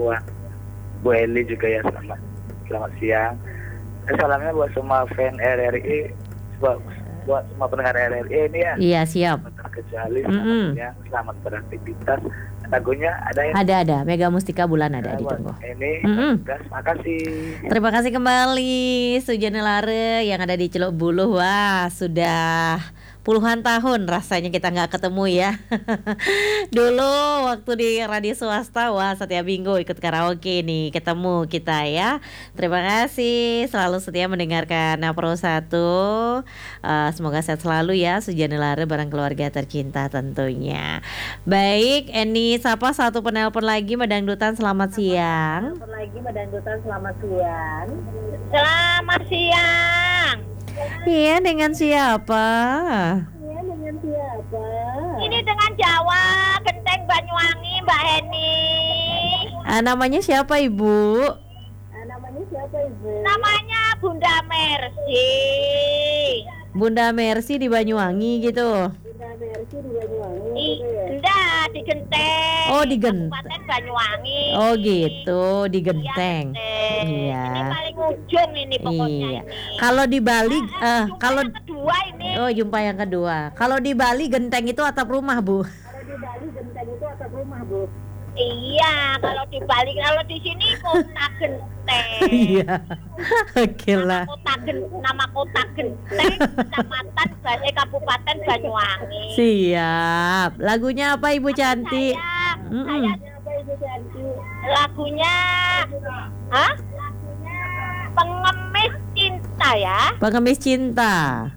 buat Bu Eli juga ya, selamat siang. Salamnya buat semua fan RRI, buat semua pendengar RRI ini ya. Iya, siap. Terkecuali selamat siang, selamat beraktivitas. Lagunya ada ya? Ada. Mega Mustika Bulan ada ditunggu. Ini, makasih. Terima kasih kembali Sujana Lare yang ada di Celuk Buluh. Wah, sudah puluhan tahun rasanya kita nggak ketemu ya. Dulu waktu di radio swasta, wah setiap minggu ikut karaoke nih, ketemu kita ya. Terima kasih selalu setia mendengarkan Pro 1. Semoga sehat selalu ya Sujana Lare bareng keluarga tercinta tentunya. Baik, Eni sapa satu penelpon lagi Madangdutan, selamat siang. Selamat siang. Iya, dengan siapa? Ini dengan Jawa, Genteng Banyuwangi, Mbak Heni. Namanya siapa Ibu? Namanya Bunda Mercy. Bunda Mercy di Banyuwangi gitu. Enggak, di Genteng. Oh, di Genteng. Kabupaten Banyuwangi. Oh gitu, di Genteng. Iya. Ini paling ujung ini pokoknya. Iya. Kalau di Bali, kalau yang kedua ini. Oh, jumpa yang kedua. Kalau di Bali Genteng itu atap rumah, Bu. Iya, kalau di Bali, kalau di sini kota Genteng. Iya. Oke lah. Nama kota Genteng, kecamatan Kabupaten Banyuwangi. Siap. Lagunya apa Ibu cantik? Saya lagunya, Pengemis Cinta ya. Pengemis Cinta.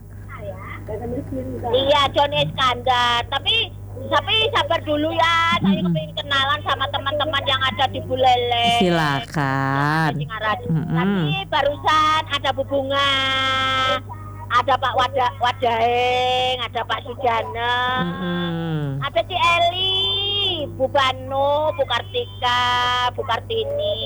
Iya, Joni Iskandar. Tapi sabar dulu ya, saya ingin kenalan sama teman-teman yang ada di Buleleng. Silakan. Tapi barusan ada Bu Bunga, ada Pak Wadaeng, ada Pak Sujana, ada Ci Eli, Bu Banu, Bu Kartika, Bu Kartini,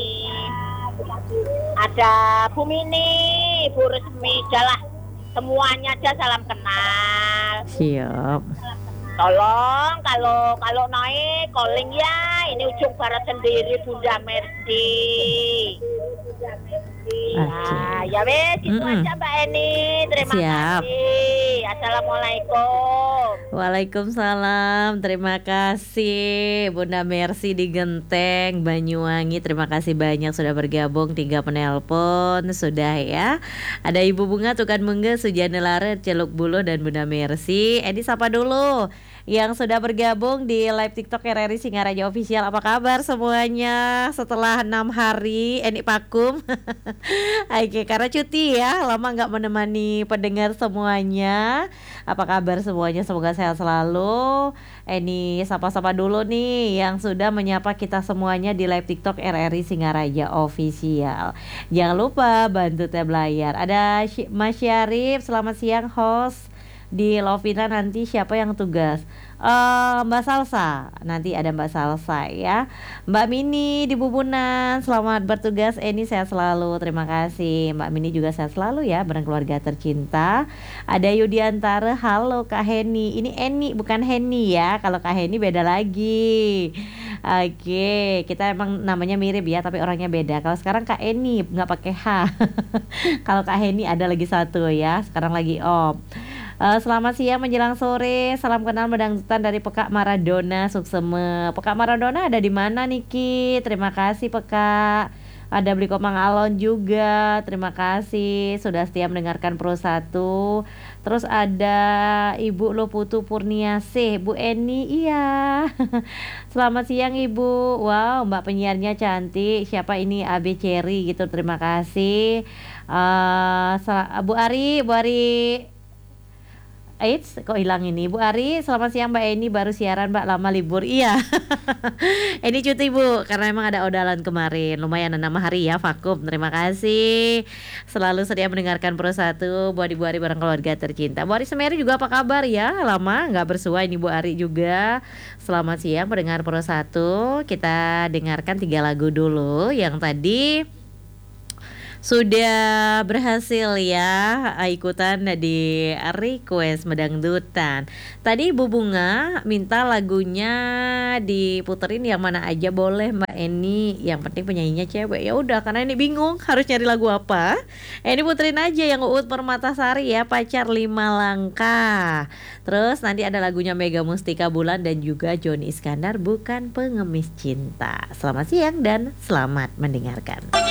ada Bu Mini, Bu Resmi, jalah semuanya aja salam kenal. Siap. Tolong kalau naik calling ya, ini ujung barat sendiri Bunda Mercy. Ya wes itu aja Mbak Eni. Terima kasih. Assalamualaikum. Waalaikumsalam. Terima kasih Bunda Mercy di Genteng Banyuwangi. Terima kasih banyak sudah bergabung, 3 penelpon sudah ya. Ada Ibu Bunga, Tukan Mengge, Sujana Lare, Celuk Buluh dan Bunda Mercy. Edi sapa dulu yang sudah bergabung di live TikTok RRI Singaraja Official. Apa kabar semuanya setelah 6 hari Eni vakum? Oke, karena cuti ya, lama nggak menemani pendengar semuanya. Apa kabar semuanya? Semoga sehat selalu. Eni sapa-sapa dulu nih yang sudah menyapa kita semuanya di live TikTok RRI Singaraja Official. Jangan lupa bantu tab layar. Ada Mas Syarif, selamat siang host. Di Lovina nanti siapa yang tugas? Mbak Salsa, nanti ada Mbak Salsa ya. Mbak Mini di Bubunan, selamat bertugas. Eni sehat selalu, terima kasih. Mbak Mini juga sehat selalu ya, bareng keluarga tercinta. Ada Yudiantara, halo Kak Heni. Ini Eni bukan Heni ya, kalau Kak Heni beda lagi. Oke, kita emang namanya mirip ya, tapi orangnya beda. Kalau sekarang Kak Eni nggak pakai H. Kalau Kak Heni ada lagi satu ya, sekarang lagi off. Selamat siang menjelang sore. Salam kenal Madangdutan dari Pekak Maradona, Sukseme. Pekak Maradona ada di mana Niki? Terima kasih Pekak. Ada Beli Komang Alon juga. Terima kasih sudah setia mendengarkan Pro 1. Terus ada Ibu Loputu Purniasih, Bu Eni, iya. Selamat siang Ibu. Wow, Mbak penyiarnya cantik. Siapa ini? AB Cherry gitu. Terima kasih. Bu Ari. Eits, kok hilang ini Bu Ari, selamat siang Mbak Eni, baru siaran Mbak, lama libur. Iya. Ini cuti Bu, karena emang ada odalan kemarin. Lumayan 6 hari ya, vakum. Terima kasih. Selalu sedia mendengarkan Pro 1. Bu Ari bareng keluarga tercinta. Bu Ari Semeri juga apa kabar ya? Lama nggak bersua ini Bu Ari juga. Selamat siang pendengar Pro 1. Kita dengarkan 3 lagu dulu. Yang tadi sudah berhasil ya ikutan di request medangdutan. Tadi Ibu Bunga minta lagunya diputerin yang mana aja boleh Mbak Eni, yang penting penyanyinya cewek. Ya udah, karena ini bingung harus nyari lagu apa. Ini puterin aja yang Uut Permatasari ya, Pacar 5 Langkah. Terus nanti ada lagunya Mega Mustika Bulan dan juga Joni Iskandar, Bukan Pengemis Cinta. Selamat siang dan selamat mendengarkan.